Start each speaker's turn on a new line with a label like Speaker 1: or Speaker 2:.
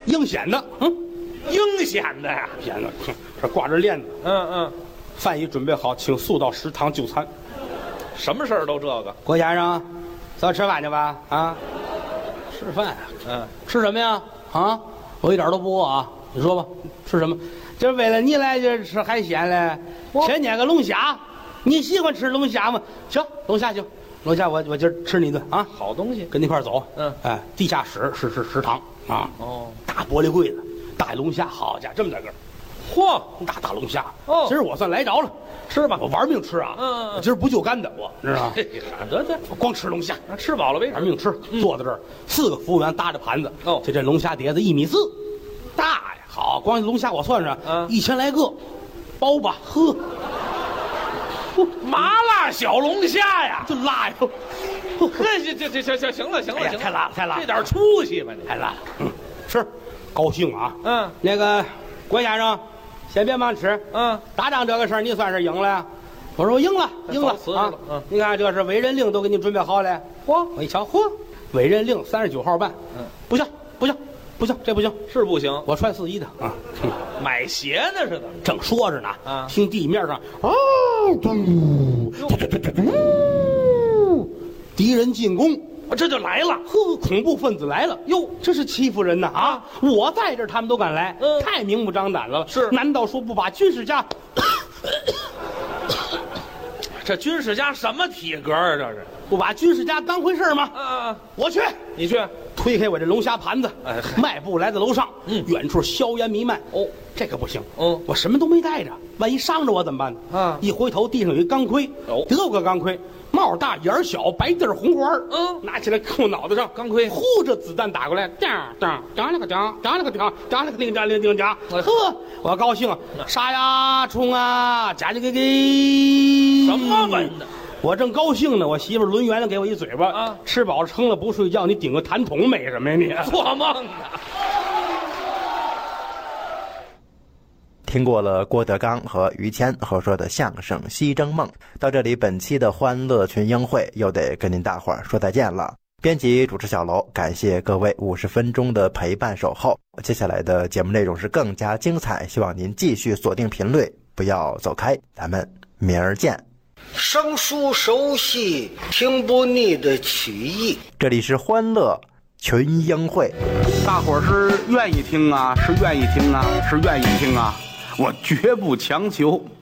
Speaker 1: 应显的，
Speaker 2: 应显的呀。
Speaker 1: 显的，这挂着链子。饭已准备好，请速到食堂就餐。
Speaker 2: 什么事儿都这个。
Speaker 1: 郭先生，咱吃饭去吧？啊，吃饭啊？吃什么呀？啊，我一点都不饿啊。你说吧，吃什么？这为了你来这吃海鲜嘞，先捏个龙虾。你喜欢吃龙虾吗？行，龙虾行，龙虾我今儿吃你一顿啊。
Speaker 2: 好东西，
Speaker 1: 跟你一块儿走。地下室是食堂啊。大玻璃柜子，大龙虾，好家伙，这么大个儿。嚯，大龙虾！今儿我算来着了，吃吧，我玩命吃啊！我今儿不就干的，我知道吗？得，我光吃龙虾，
Speaker 2: 吃饱了为止，
Speaker 1: 玩命吃。坐在这儿，4个服务员搭着盘子。这龙虾碟子1.4米，大呀！好，光龙虾我算上，1000来个，包吧，呵。
Speaker 2: 麻辣小龙虾呀，
Speaker 1: 就辣呀！
Speaker 2: 这行了，
Speaker 1: 太辣，
Speaker 2: 这点出息吧你，
Speaker 1: 太辣了。吃，高兴啊！那个郭先生。先别忙吃，打仗这个事儿你算是赢了。我说我赢了啊！你看这是委任令都给你准备好了。我一瞧，委任令39号办。不行，这不行，
Speaker 2: 是不行。
Speaker 1: 我穿41的啊。
Speaker 2: 买鞋呢是的，
Speaker 1: 正说着呢，听地面上敌人进攻。
Speaker 2: 这就来了，
Speaker 1: 恐怖分子来了哟！这是欺负人呐啊！我在这儿，他们都敢来，太明目张胆了。
Speaker 2: 是，
Speaker 1: 难道说不把军事家？
Speaker 2: 这军事家什么体格啊？这是
Speaker 1: 不把军事家当回事吗？我去，
Speaker 2: 你去，
Speaker 1: 推开我这龙虾盘子，迈步来到楼上，远处硝烟弥漫。这可不行，我什么都没带着，万一伤着我怎么办呢？一回头，地上有一钢盔，德国钢盔。帽大眼小，白地红花拿起来扣脑袋上，
Speaker 2: 钢盔，
Speaker 1: 呼着子弹打过来，当了个当，当了个当，当了个叮当叮当，呵，我高兴啊！杀呀，冲啊，加这个
Speaker 2: 什么文呢？
Speaker 1: 我正高兴呢，我媳妇抡圆了给我一嘴巴吃饱了撑了不睡觉，你顶个痰桶美什么呀你？
Speaker 2: 做梦呢！
Speaker 3: 听过了郭德纲和于谦合说的相声《西征梦》，到这里本期的欢乐群英会又得跟您大伙儿说再见了。编辑主持小楼，感谢各位50分钟的陪伴守候。接下来的节目内容是更加精彩，希望您继续锁定频率，不要走开。咱们明儿见。
Speaker 4: 生疏熟悉，听不腻的曲艺。
Speaker 3: 这里是欢乐群英会，
Speaker 5: 大伙儿是愿意听啊，是愿意听啊，是愿意听啊。我绝不强求。